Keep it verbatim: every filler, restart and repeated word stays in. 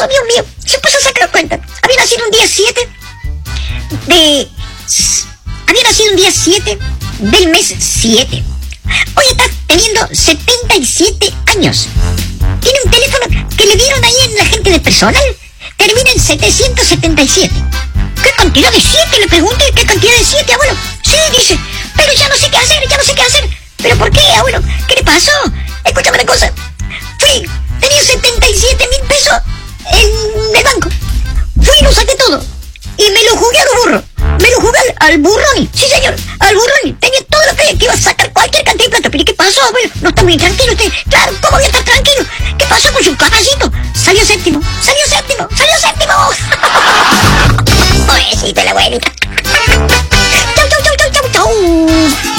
pasó, Dios mío? Se puso a sacar cuenta. Había nacido un día siete de... Había nacido un día siete del mes siete. Hoy está teniendo setenta y siete años. Tiene un teléfono que le dieron ahí en la gente de personal. Termina en setecientos setenta y siete. ¿Qué cantidad de siete? Le pregunté. ¿Qué cantidad de siete, abuelo? Sí, dice. Pero ya no sé qué hacer, ya no sé qué hacer. ¿Pero por qué, abuelo? ¿Qué le pasó? Escúchame una cosa. Fui, tenía setenta y siete mil pesos en el banco. Fui y lo saqué todo. Y me lo jugué a los burros. Me lo jugué al, al burroni. Sí, señor, al burroni. Tenía todo lo que, que iba a sacar cualquier cantidad de plata. ¿Pero qué pasó, abuelo? No está muy tranquilo usted. Claro, ¿cómo voy a estar tranquilo? ¿Qué pasó con su caballito? Salió séptimo, salió séptimo, salió séptimo. Pobrecito la abuelita.